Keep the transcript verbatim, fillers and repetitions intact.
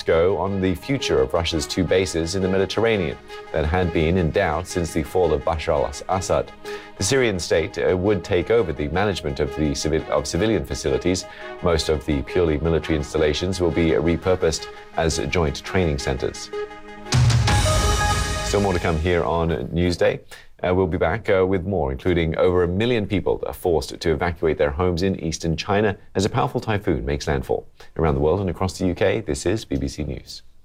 go on the future of Russia's two bases in the Mediterranean that had been in doubt since the fall of Bashar al-Assad. The Syrian state uh, would take over the management of the civi- of civilian facilities. Most of the purely military installations will be repurposed as joint training centers. Still more to come here on Newsday. Uh, we'll be back uh, with more, including over a million people are forced to evacuate their homes in eastern China as a powerful typhoon makes landfall. Around the world and across the U K, this is B B C News.